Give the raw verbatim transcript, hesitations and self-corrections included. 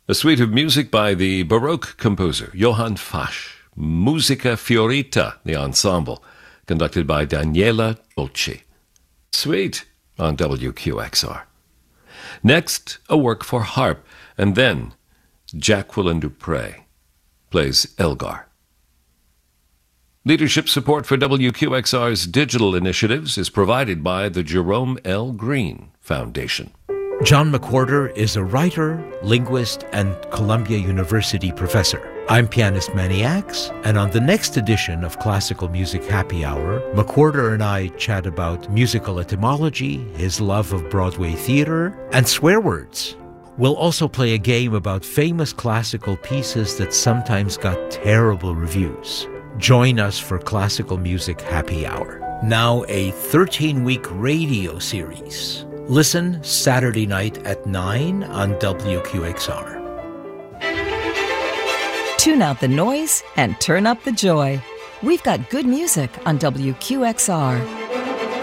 A suite of music by the Baroque composer Johann Fasch, Musica Fiorita, the ensemble, conducted by Daniela Dolci. Suite on W Q X R. Next, a work for harp, and then Jacqueline Dupre plays Elgar. Leadership support for W Q X R's digital initiatives is provided by the Jerome L. Green Foundation. John McWhorter is a writer, linguist, and Columbia University professor. I'm pianist Manny Axe, and on the next edition of Classical Music Happy Hour, McWhorter and I chat about musical etymology, his love of Broadway theater, and swear words. We'll also play a game about famous classical pieces that sometimes got terrible reviews. Join us for Classical Music Happy Hour. Now a thirteen-week radio series. Listen Saturday night at nine on W Q X R. Tune out the noise and turn up the joy. We've got good music on W Q X R.